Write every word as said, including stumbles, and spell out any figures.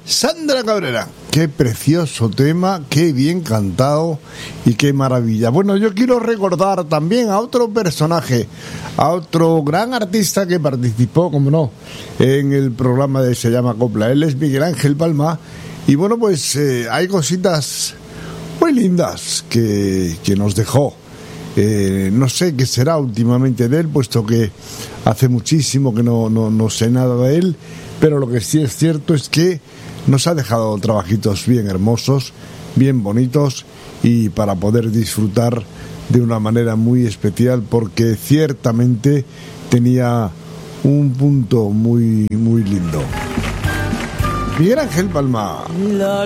Sandra Cabrera, qué precioso tema, qué bien cantado y qué maravilla. Bueno, yo quiero recordar también a otro personaje, a otro gran artista que participó, como no, en el programa de Se llama Copla. Él es Miguel Ángel Palma y bueno, pues eh, hay cositas muy lindas que, que nos dejó. Eh, no sé qué será últimamente de él, puesto que hace muchísimo que no, no, no sé nada de él, pero lo que sí es cierto es que nos ha dejado trabajitos bien hermosos, bien bonitos y para poder disfrutar de una manera muy especial, porque ciertamente tenía un punto muy, muy lindo. Miguel Ángel Palma. La